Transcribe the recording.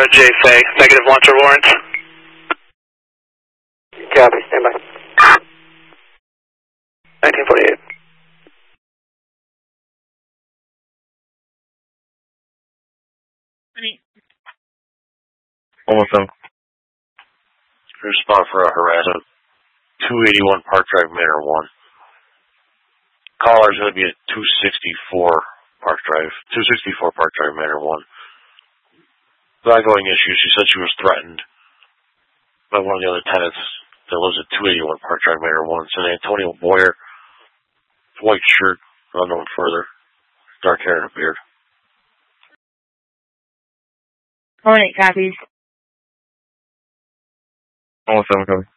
J Fay, negative launcher warrant. Copy, stand by. 1948. Almost done. Respond for a harassment. 281 Park Drive, Manor 1. Caller's going to be at 264 Park Drive. 264 Park Drive, Manor 1. The ongoing issue, she said she was threatened by one of the other tenants that lives at 281 Park Drive, Manor 1. San Antonio Boyer, white shirt, unknown further, dark hair and a beard. 48 copies. Almost done, copy.